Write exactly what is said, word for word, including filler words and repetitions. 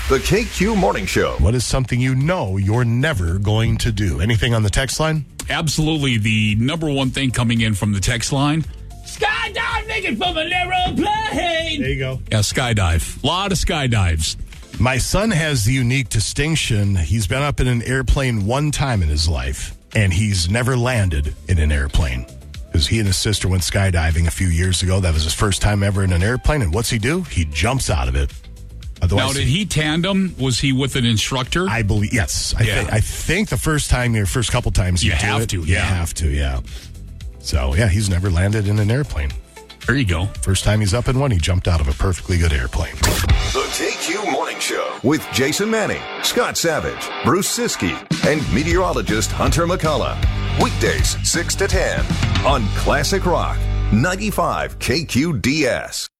The K Q Morning Show. What is something you know you're never going to do? Anything on the text line? Absolutely. The number one thing coming in from the text line, skydiving from an aeroplane. There you go. Yeah, skydive. A lot of skydives. My son has the unique distinction. He's been up in an airplane one time in his life, and he's never landed in an airplane. Because he and his sister went skydiving a few years ago. That was his first time ever in an airplane. And what's he do? He jumps out of it. Otherwise, now, did he tandem? Was he with an instructor? I believe, yes. I, Yeah. th- I think the first time, your first couple times you, You do have it, to, You yeah. have to, yeah. So, yeah, he's never landed in an airplane. There you go. First time he's up in one, he jumped out of a perfectly good airplane. The K Q Morning Show with Jason Manning, Scott Savage, Bruce Siskey, and meteorologist Hunter McCullough. Weekdays six to ten on Classic Rock ninety-five K Q D S.